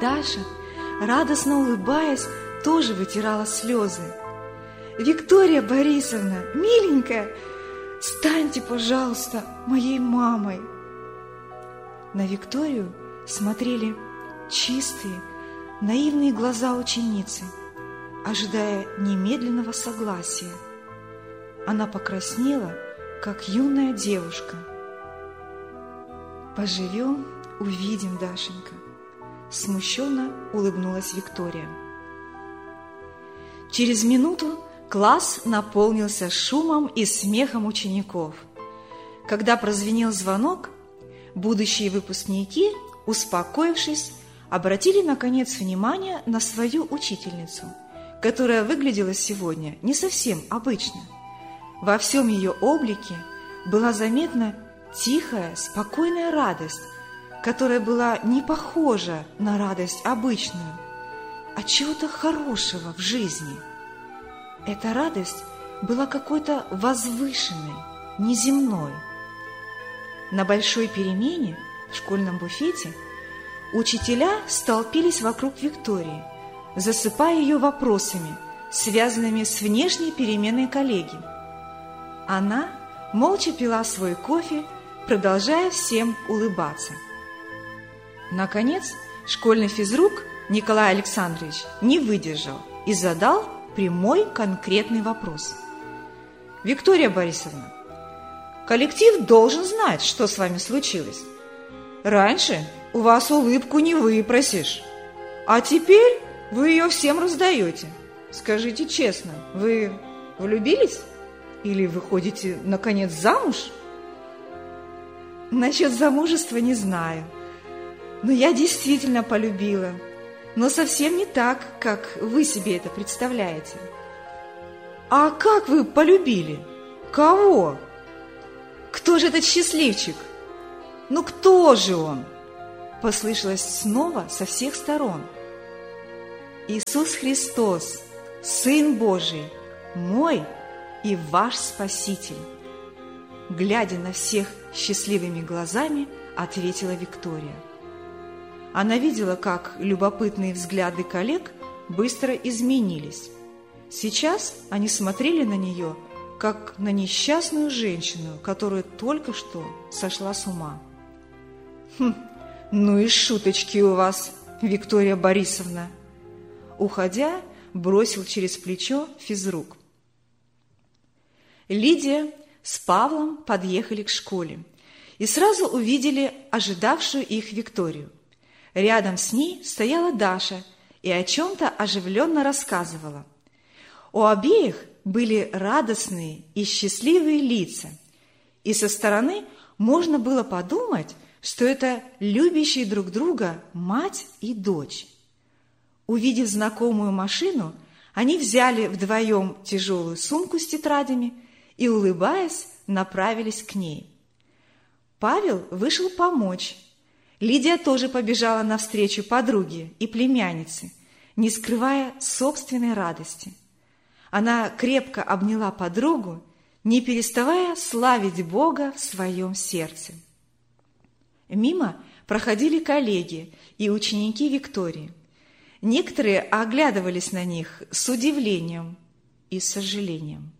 Даша, радостно улыбаясь, тоже вытирала слезы. «Виктория Борисовна, миленькая, станьте, пожалуйста, моей мамой!» На Викторию смотрели чистые, наивные глаза ученицы, ожидая немедленного согласия. Она покраснела, как юная девушка. «Поживем, увидим, Дашенька», — смущенно улыбнулась Виктория. Через минуту класс наполнился шумом и смехом учеников. Когда прозвенел звонок, будущие выпускники, успокоившись, обратили, наконец, внимание на свою учительницу, которая выглядела сегодня не совсем обычно. Во всем ее облике была заметна тихая, спокойная радость, которая была не похожа на радость обычную, а чего-то хорошего в жизни. Эта радость была какой-то возвышенной, неземной. На большой перемене в школьном буфете учителя столпились вокруг Виктории, засыпая ее вопросами, связанными с внешней переменой коллеги. Она молча пила свой кофе, продолжая всем улыбаться. Наконец, школьный физрук Николай Александрович не выдержал и задал прямой конкретный вопрос. «Виктория Борисовна, коллектив должен знать, что с вами случилось. Раньше у вас улыбку не выпросишь, а теперь вы ее всем раздаете. Скажите честно, вы влюбились? Или выходите, наконец, замуж?» «Насчет замужества не знаю, но я действительно полюбила, но совсем не так, как вы себе это представляете». «А как вы полюбили? Кого? Кто же этот счастливчик? Ну кто же он?» Послышалось снова со всех сторон. «Иисус Христос, Сын Божий, мой и ваш Спаситель», глядя на всех счастливыми глазами, ответила Виктория. Она видела, как любопытные взгляды коллег быстро изменились. Сейчас они смотрели на нее, как на несчастную женщину, которая только что сошла с ума. «Ну и шуточки у вас, Виктория Борисовна!» Уходя, бросил через плечо физрук. Лидия с Павлом подъехали к школе и сразу увидели ожидавшую их Викторию. Рядом с ней стояла Даша и о чем-то оживленно рассказывала. У обеих были радостные и счастливые лица, и со стороны можно было подумать, что это любящие друг друга мать и дочь. Увидев знакомую машину, они взяли вдвоем тяжелую сумку с тетрадями и, улыбаясь, направились к ней. Павел вышел помочь. Лидия тоже побежала навстречу подруге и племяннице, не скрывая собственной радости. Она крепко обняла подругу, не переставая славить Бога в своем сердце. Мимо проходили коллеги и ученики Виктории. Некоторые оглядывались на них с удивлением и сожалением.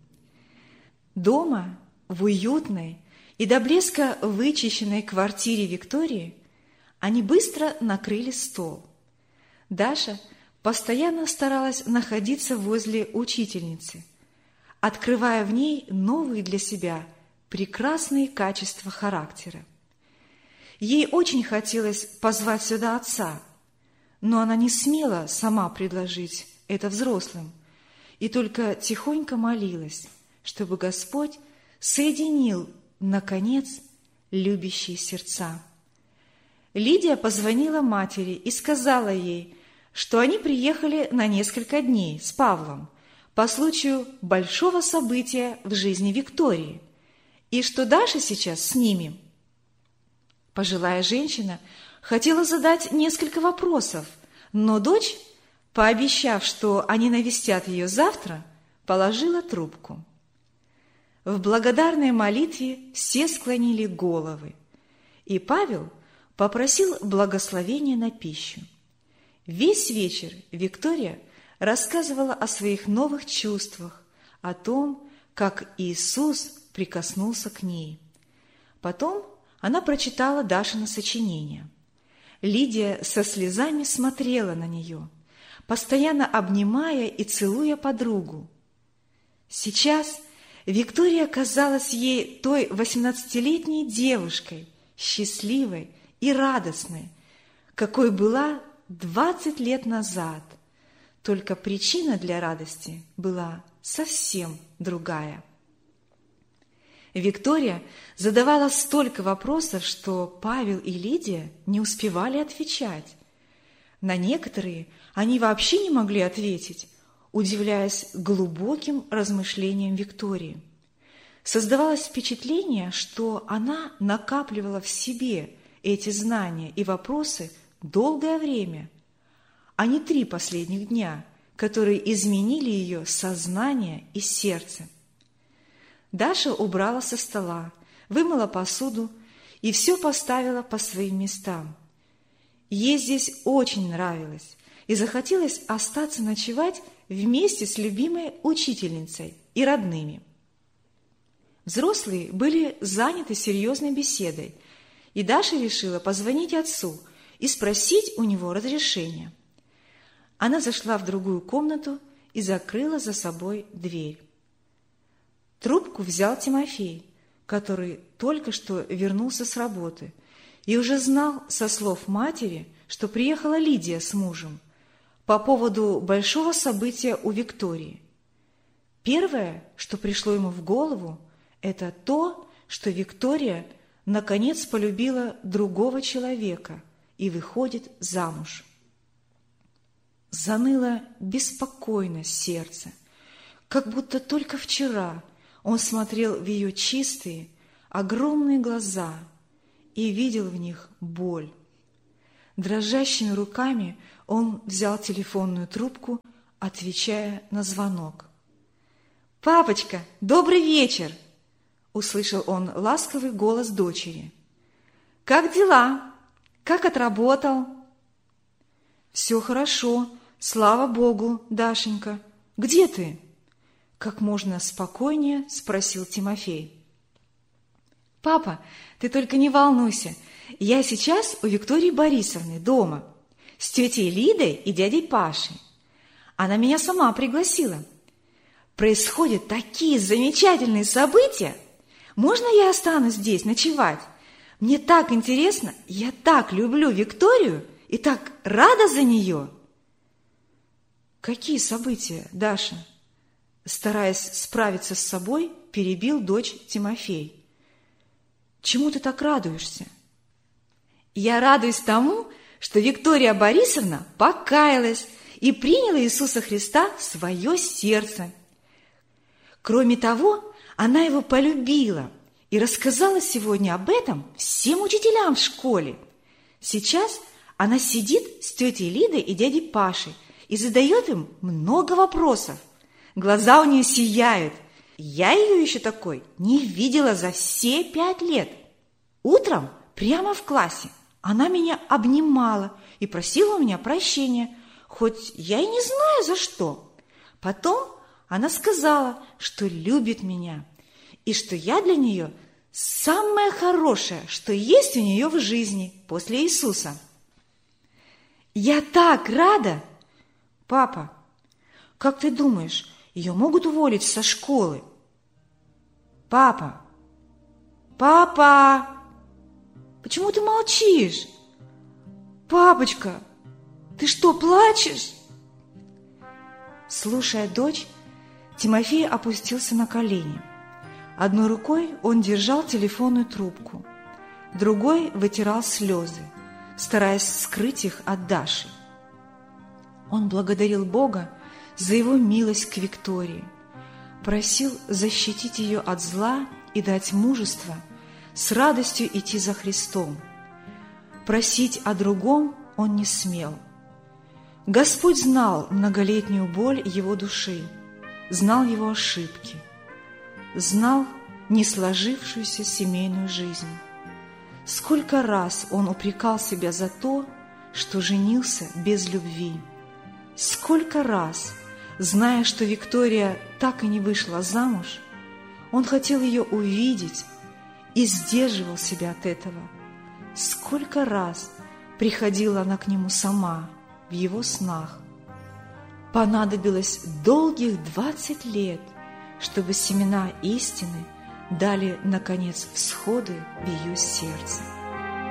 Дома, в уютной и до блеска вычищенной квартире Виктории, они быстро накрыли стол. Даша постоянно старалась находиться возле учительницы, открывая в ней новые для себя прекрасные качества характера. Ей очень хотелось позвать сюда отца, но она не смела сама предложить это взрослым и только тихонько молилась, чтобы Господь соединил, наконец, любящие сердца. Лидия позвонила матери и сказала ей, что они приехали на несколько дней с Павлом по случаю большого события в жизни Виктории, и что Даша сейчас с ними. Пожилая женщина хотела задать несколько вопросов, но дочь, пообещав, что они навестят ее завтра, положила трубку. В благодарной молитве все склонили головы, и Павел попросил благословения на пищу. Весь вечер Виктория рассказывала о своих новых чувствах, о том, как Иисус прикоснулся к ней. Потом она прочитала Дашино сочинение. Лидия со слезами смотрела на нее, постоянно обнимая и целуя подругу. Сейчас Виктория казалась ей той 18-летней девушкой, счастливой и радостной, какой была 20 лет назад. Только причина для радости была совсем другая. Виктория задавала столько вопросов, что Павел и Лидия не успевали отвечать. На некоторые они вообще не могли ответить, удивляясь глубоким размышлениям Виктории. Создавалось впечатление, что она накапливала в себе эти знания и вопросы долгое время, а не 3 последних дня, которые изменили ее сознание и сердце. Даша убрала со стола, вымыла посуду и все поставила по своим местам. Ей здесь очень нравилось, и захотелось остаться ночевать вместе с любимой учительницей и родными. Взрослые были заняты серьезной беседой, и Даша решила позвонить отцу и спросить у него разрешения. Она зашла в другую комнату и закрыла за собой дверь. Трубку взял Тимофей, который только что вернулся с работы и уже знал со слов матери, что приехала Лидия с мужем по поводу большого события у Виктории. Первое, что пришло ему в голову, это то, что Виктория наконец полюбила другого человека и выходит замуж. Заныло беспокойно сердце, как будто только вчера он смотрел в ее чистые, огромные глаза и видел в них боль. Дрожащими руками он взял телефонную трубку, отвечая на звонок. «Папочка, добрый вечер!» — услышал он ласковый голос дочери. «Как дела? Как отработал?» «Все хорошо, слава Богу, Дашенька. Где ты?» Как можно спокойнее спросил Тимофей. «Папа, ты только не волнуйся. Я сейчас у Виктории Борисовны дома с тетей Лидой и дядей Пашей. Она меня сама пригласила. Происходят такие замечательные события. Можно я останусь здесь ночевать? Мне так интересно, я так люблю Викторию и так рада за нее». «Какие события, Даша?» Стараясь справиться с собой, перебил дочь Тимофей. «Чему ты так радуешься?» «Я радуюсь тому, что Виктория Борисовна покаялась и приняла Иисуса Христа в свое сердце. Кроме того, она его полюбила и рассказала сегодня об этом всем учителям в школе. Сейчас она сидит с тетей Лидой и дядей Пашей и задает им много вопросов. Глаза у нее сияют. Я ее еще такой не видела за все 5 лет. Утром прямо в классе она меня обнимала и просила у меня прощения, хоть я и не знаю за что. Потом она сказала, что любит меня и что я для нее самое хорошее, что есть у нее в жизни после Иисуса. Я так рада! Папа, как ты думаешь, ее могут уволить со школы? Папа! Папа! Почему ты молчишь? Папочка, ты что, плачешь? Слушая дочь, Тимофей опустился на колени. Одной рукой он держал телефонную трубку, другой вытирал слезы, стараясь скрыть их от Даши. Он благодарил Бога за его милость к Виктории, просил защитить ее от зла и дать мужество с радостью идти за Христом. Просить о другом он не смел. Господь знал многолетнюю боль его души, знал его ошибки, знал несложившуюся семейную жизнь. Сколько раз он упрекал себя за то, что женился без любви. Сколько раз, зная, что Виктория так и не вышла замуж, он хотел ее увидеть и сдерживал себя от этого. Сколько раз приходила она к нему сама в его снах. Понадобилось долгих 20 лет, чтобы семена истины дали, наконец, всходы в ее сердце.